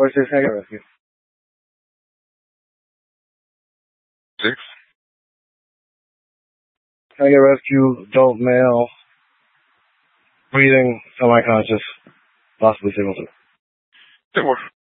4-6, can I get rescue? 6. Can I get rescue? Adult male. Breathing, semi-conscious. Possibly signal 2. 10-4.